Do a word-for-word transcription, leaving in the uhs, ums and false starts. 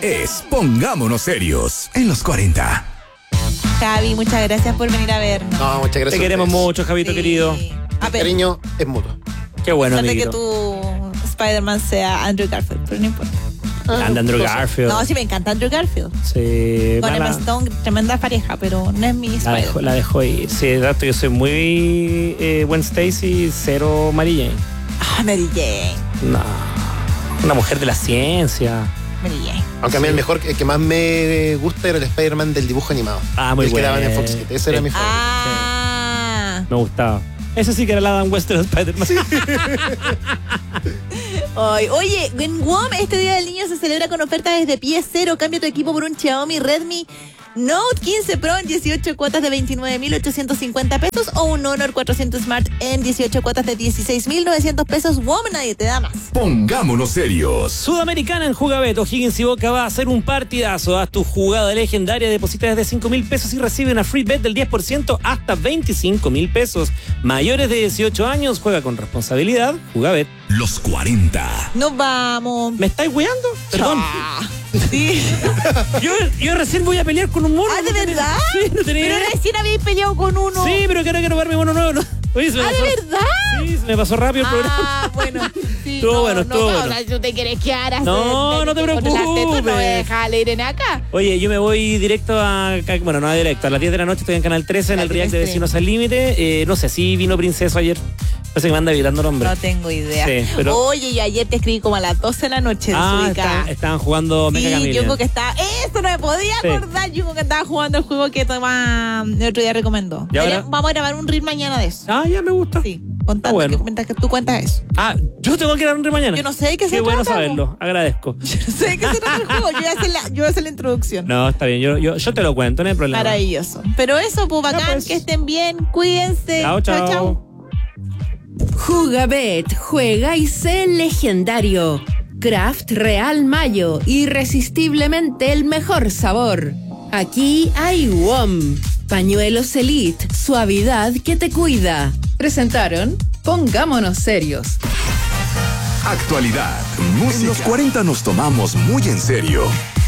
es Pongámonos Serios en los cuarenta. Javi, muchas gracias por venir a vernos. No, muchas gracias. Te queremos mucho, Javito Sí. querido. A El ver, cariño es mutuo. Qué bueno, de que amiguito. tu Spider-Man sea Andrew Garfield, pero no importa. Anda Andrew Garfield. No, sí me encanta Andrew Garfield. Sí, Con Emma mala- Stone, tremenda pareja, pero no es mi la, Spider-Man. dejó, la dejó ir. Sí, exacto. Yo soy muy eh, Gwen Stacy, cero Mary Jane. Ah, Mary Jane. No. Una mujer de la ciencia. Mary Jane. Aunque a mí el mejor, el que más me gusta era el Spider-Man del dibujo animado. Ah, muy el bueno. que daban en Fox Kids. Ese era mi favorito. Ah. Me gustaba. Ese sí que era la Adam West de los Spider-Man. Ay, oye, en W O M este Día del Niño se celebra con ofertas desde pie cero. Cambia tu equipo por un Xiaomi Redmi Note quince Pro en dieciocho cuotas de veintinueve mil ochocientos cincuenta pesos o un Honor cuatrocientos Smart en dieciocho cuotas de dieciséis mil novecientos pesos. W O M, nadie te da más. Pongámonos Serios. Sudamericana en Jugabet. O'Higgins y Boca va a hacer un partidazo. Haz tu jugada legendaria, deposita desde cinco mil pesos y recibe una free bet del diez por ciento hasta veinticinco mil pesos. Mayores de dieciocho años, juega con responsabilidad. Jugabet. Los cuarenta. Nos vamos. ¿Me estáis weando? Perdón. Ah, sí. Yo, yo recién voy a pelear con un mono. Ah, ¿de no tenía- verdad? Sí, no tenía Pero idea. recién habéis peleado con uno. Sí, pero quiero quiero verme mono nuevo. ¿No? Oye, se me Ah, ¿de pasó. verdad? Sí, se me pasó rápido el programa. Ah, bueno. Sí, Estuvo no, bueno, no, estuvo no, bueno. o sea, si tú te quieres quedar a hacer- No, no te controlarte, tú no voy a preocupes. dejar a Irene acá. Oye, yo me voy directo a... Bueno, no directo. A las diez de la noche estoy en Canal trece en Ya el React de tienes Vecinos al Límite. Eh, no sé, sí vino Princeso ayer. Parece que me anda evitando el hombre. No tengo idea. Sí, pero- Oye, yo ayer te escribí como a las doce de la noche Ah, desubicada. está- estaban jugando Mecha Sí, yo Chameleon. creo que estaba. Eso no me podía Sí. acordar. Yo creo que estaba jugando el juego que Tomás el otro día recomendó. ¿Y ahora? Vamos a grabar un reel mañana de eso. Ah, ya me gusta. Sí, contando bueno. que, mientras que tú cuentas eso. Ah, yo tengo que dar un re mañana. Yo no sé de qué se Qué bueno trata, saberlo. Agradezco. Yo no sé de qué se trata el juego. Yo voy a hacer la, yo voy a hacer la introducción. No, está bien. Yo, yo, yo te lo cuento, no hay problema. Maravilloso. Pero eso, pues bacán, pues. que estén bien, cuídense. Chao, chao. Jugabet, juega y sé legendario. Kraft Real Mayo, irresistiblemente el mejor sabor. Aquí hay W O M, pañuelos Elite, suavidad que te cuida. Presentaron Pongámonos Serios. Actualidad, música. En los cuarenta nos tomamos muy en serio.